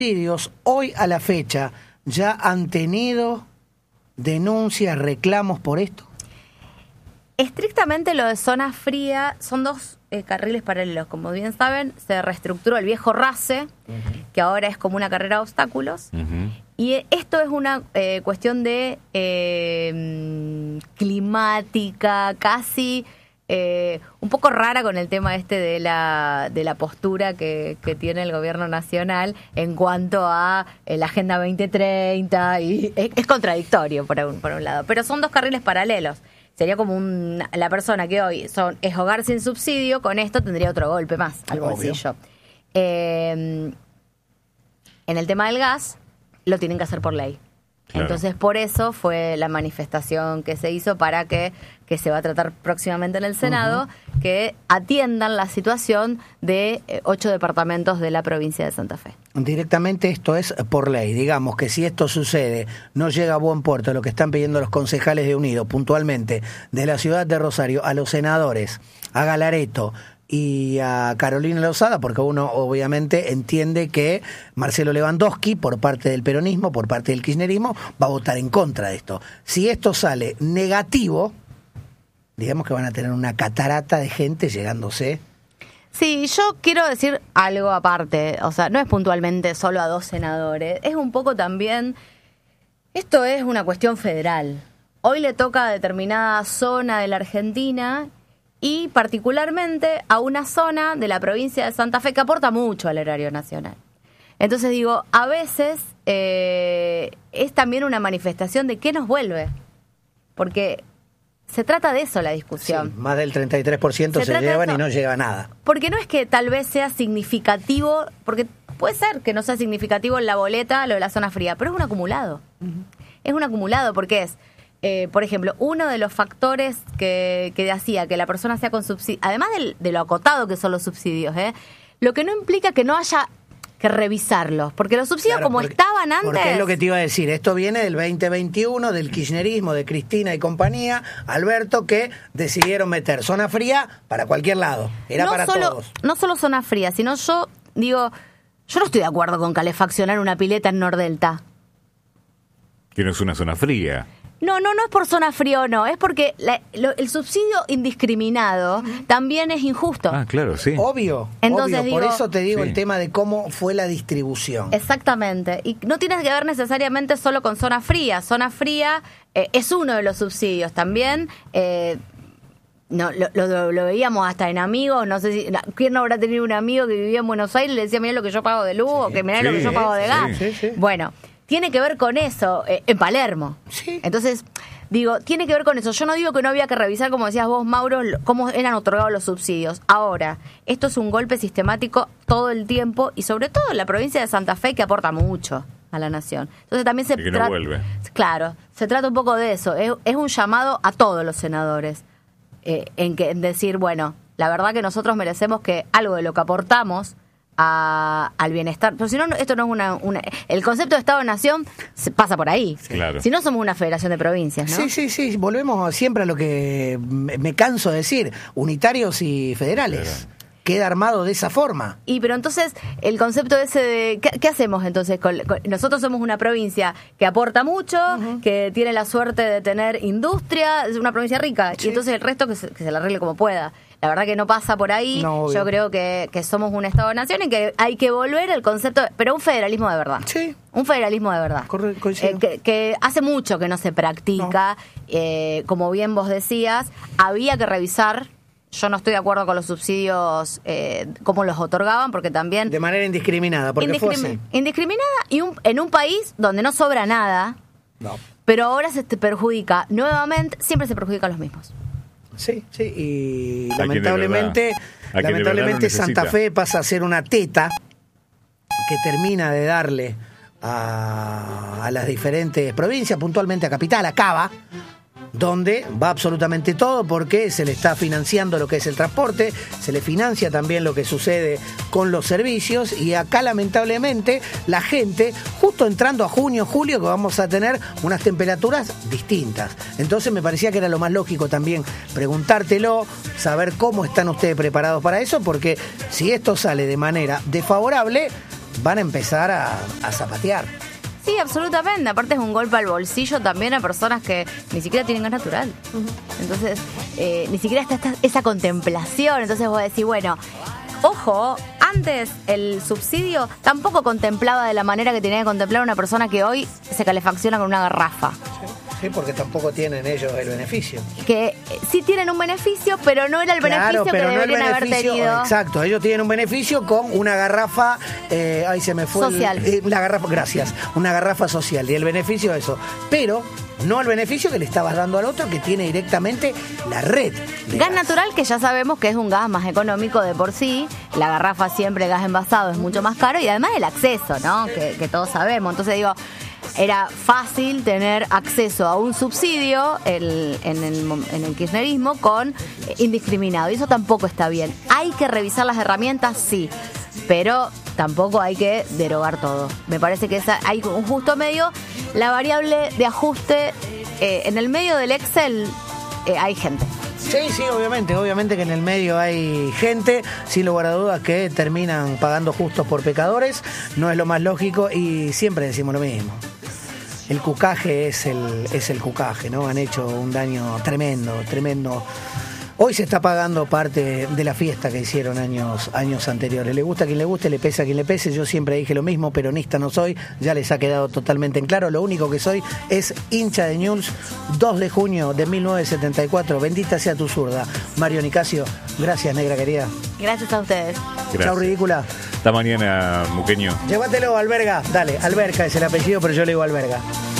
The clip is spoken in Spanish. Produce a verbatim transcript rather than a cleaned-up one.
Hoy a la fecha, ¿ya han tenido denuncias, reclamos por esto? Estrictamente lo de zona fría son dos eh, carriles paralelos. Como bien saben, se reestructuró el viejo RACE, uh-huh. que ahora es como una carrera de obstáculos. Uh-huh. Y esto es una eh, cuestión de eh, climática, casi eh, un poco rara con el tema este de la de la postura que, que tiene el gobierno nacional en cuanto a eh, la Agenda veinte treinta. Y es, es contradictorio por un, por un lado. Pero son dos carriles paralelos. Sería como un, la persona que hoy son, es hogar sin subsidio, con esto tendría otro golpe más al bolsillo. Eh, en el tema del gas, lo tienen que hacer por ley. Claro. Entonces, por eso fue la manifestación que se hizo para que, que se va a tratar próximamente en el Senado, uh-huh. que atiendan la situación de eh, ocho departamentos de la provincia de Santa Fe. Directamente esto es por ley. Digamos que si esto sucede, no llega a buen puerto lo que están pidiendo los concejales de Unidos, puntualmente de la ciudad de Rosario, a los senadores, a Galareto y a Carolina Lozada, porque uno obviamente entiende que Marcelo Lewandowski, por parte del peronismo, por parte del kirchnerismo, va a votar en contra de esto. Si esto sale negativo, digamos que van a tener una catarata de gente llegándose. Sí, yo quiero decir algo aparte, o sea, no es puntualmente solo a dos senadores, es un poco también, esto es una cuestión federal. Hoy le toca a determinada zona de la Argentina y particularmente a una zona de la provincia de Santa Fe que aporta mucho al erario nacional. Entonces digo, a veces eh, es también una manifestación de qué nos vuelve, porque se trata de eso la discusión. Sí, más del treinta y tres por ciento se, se llevan y no llega a nada. Porque no es que tal vez sea significativo, porque puede ser que no sea significativo en la boleta lo de la zona fría, pero es un acumulado. Uh-huh. Es un acumulado porque es, eh, por ejemplo, uno de los factores que, que hacía que la persona sea con subsidio, además del, de lo acotado que son los subsidios, ¿eh? Lo que no implica que no haya que revisarlos, porque los subsidios claro, como porque, estaban antes... Porque es lo que te iba a decir, esto viene del veinte veintiuno, del kirchnerismo, de Cristina y compañía, Alberto, que decidieron meter zona fría para cualquier lado, era no para solo, todos. No solo zona fría, sino yo digo, yo no estoy de acuerdo con calefaccionar una pileta en Nordelta. Que no es una zona fría. No, no, no es por zona fría o no, es porque la, lo, el subsidio indiscriminado uh-huh. también es injusto. Ah, claro, sí. Obvio, Entonces, obvio. Digo, por eso te digo sí. el tema de cómo fue la distribución. Exactamente, y no tiene que ver necesariamente solo con zona fría. Zona fría eh, es uno de los subsidios también. Eh, no, lo, lo, lo veíamos hasta en amigos, no sé si quién no habrá tenido un amigo que vivía en Buenos Aires y le decía, mirá lo que yo pago de luz, sí, o que mirá sí, lo que yo pago de gas. Sí, sí. Bueno, tiene que ver con eso, eh, en Palermo. Sí. Entonces, digo, tiene que ver con eso. Yo no digo que no había que revisar, como decías vos, Mauro, cómo eran otorgados los subsidios. Ahora, esto es un golpe sistemático todo el tiempo y sobre todo en la provincia de Santa Fe, que aporta mucho a la nación. Entonces también se trata... no vuelve. Claro, se trata un poco de eso. Es, es un llamado a todos los senadores eh, en, que, en decir, bueno, la verdad que nosotros merecemos que algo de lo que aportamos A, al bienestar, pero si no, esto no es una, una el concepto de Estado-Nación pasa por ahí. Claro. Si no, somos una federación de provincias, ¿no? Sí, sí, sí, volvemos siempre a lo que me, me canso de decir, unitarios y federales. Claro. Queda armado de esa forma. Y pero entonces, el concepto ese de, ¿qué, qué hacemos entonces? Con, con, nosotros somos una provincia que aporta mucho, uh-huh. que tiene la suerte de tener industria, es una provincia rica, sí. y entonces el resto que se, que se la arregle como pueda. La verdad que no pasa por ahí. No, yo creo que, que somos un Estado-Nación y que hay que volver al concepto, pero un federalismo de verdad. Sí. Un federalismo de verdad. Corre, eh, que, que hace mucho que no se practica. No. Eh, como bien vos decías, había que revisar. Yo no estoy de acuerdo con los subsidios, eh, cómo los otorgaban, porque también... De manera indiscriminada, porque indiscrimi- fuese. Indiscriminada y un, en un país donde no sobra nada, no. pero ahora se te perjudica nuevamente, siempre se perjudican los mismos. Sí, sí, y a lamentablemente, lamentablemente Santa Fe pasa a ser una teta que termina de darle a, a las diferentes provincias, puntualmente a Capital, a Cava, donde va absolutamente todo porque se le está financiando lo que es el transporte, se le financia también lo que sucede con los servicios y acá lamentablemente la gente, justo entrando a junio, julio, que vamos a tener unas temperaturas distintas. Entonces me parecía que era lo más lógico también preguntártelo, saber cómo están ustedes preparados para eso, porque si esto sale de manera desfavorable, van a empezar a, a zapatear. Sí, absolutamente. Aparte es un golpe al bolsillo también a personas que ni siquiera tienen gas natural. Uh-huh. Entonces, eh, ni siquiera está esta, esa contemplación. Entonces vos decís, bueno, ojo, antes el subsidio tampoco contemplaba de la manera que tenía que contemplar una persona que hoy se calefacciona con una garrafa. Sí, porque tampoco tienen ellos el beneficio. Que sí tienen un beneficio, pero no era el claro, beneficio que deberían no haber tenido. Exacto, ellos tienen un beneficio con una garrafa, eh, ay se me fue. Social. El, eh, la garrafa, gracias, una garrafa social y el beneficio de eso. Pero no el beneficio que le estabas dando al otro que tiene directamente la red. Gas, gas natural, que ya sabemos que es un gas más económico de por sí. La garrafa siempre, gas envasado, es mucho más caro y además el acceso, ¿no? Que, que todos sabemos. Entonces digo, era fácil tener acceso a un subsidio el, en, el, en el kirchnerismo con eh, indiscriminado. Y eso tampoco está bien. ¿Hay que revisar las herramientas? Sí. Pero tampoco hay que derogar todo. Me parece que esa, hay un justo medio. La variable de ajuste, eh, en el medio del Excel eh, hay gente. Sí, sí, obviamente, obviamente que en el medio hay gente, sin lugar a dudas, que terminan pagando justos por pecadores. No es lo más lógico y siempre decimos lo mismo. El cucaje es el, es el cucaje, ¿no? Han hecho un daño tremendo, tremendo. Hoy se está pagando parte de la fiesta que hicieron años, años anteriores. Le gusta a quien le guste, le pese a quien le pese. Yo siempre dije lo mismo, peronista no soy, ya les ha quedado totalmente en claro. Lo único que soy es hincha de Newell's. dos de junio de mil novecientos setenta y cuatro. Bendita sea tu zurda. Mario Nicasio, gracias, negra querida. Gracias a ustedes. Gracias. Chau, ridícula. Hasta mañana, Muqueño. Llévatelo, Alberga. Dale, Alberca es el apellido, pero yo le digo Alberga.